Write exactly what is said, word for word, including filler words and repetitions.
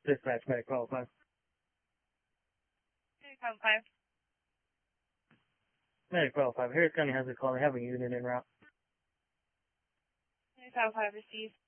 Dispatch, medic twelve five. twelve five. Medic twelve five. Harris County has a call. They have a unit en route. twelve five received.